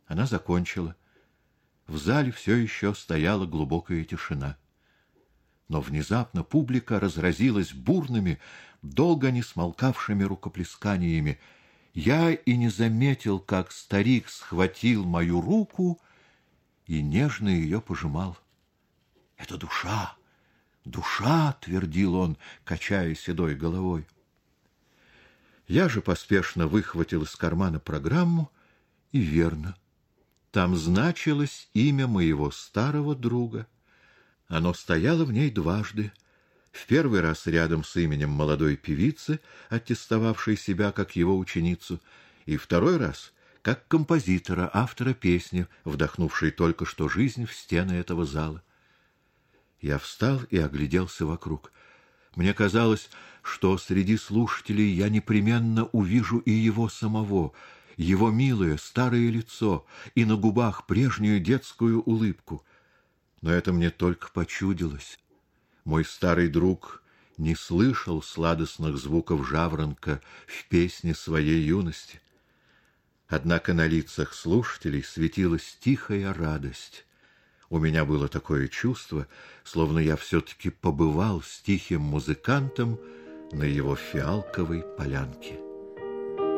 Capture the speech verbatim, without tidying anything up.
Она закончила. В зале все еще стояла глубокая тишина. Но внезапно публика разразилась бурными, долго не смолкавшими рукоплесканиями. Я и не заметил, как старик схватил мою руку и нежно ее пожимал. «Это душа! Душа!» — твердил он, качая седой головой. Я же поспешно выхватил из кармана программу, и верно. Там значилось имя моего старого друга. Оно стояло в ней дважды. В первый раз рядом с именем молодой певицы, аттестовавшей себя как его ученицу, и второй раз как композитора, автора песни, вдохнувшей только что жизнь в стены этого зала. Я встал и огляделся вокруг. Мне казалось, что среди слушателей я непременно увижу и его самого, его милое старое лицо и на губах прежнюю детскую улыбку. Но это мне только почудилось. Мой старый друг не слышал сладостных звуков жаворонка в песне своей юности. Однако на лицах слушателей светилась тихая радость. У меня было такое чувство, словно я все-таки побывал с тихим музыкантом на его фиалковой полянке.